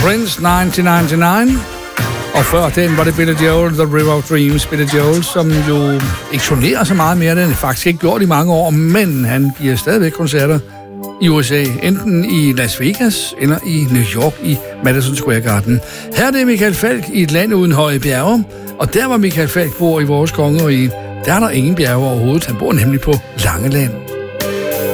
Prince 1999. Og før den var det Billy Joel, The River of Dreams. Billy Joel, som jo ikke turnerer så meget mere. Den har faktisk ikke gjort i mange år, men han giver stadigvæk koncerter i USA. Enten i Las Vegas eller i New York i Madison Square Garden. Her er det Michael Falch i et land uden høje bjerge. Og der, hvor Michael Falch bor i vores kongerige, der er der ingen bjerge overhovedet. Han bor nemlig på Langeland.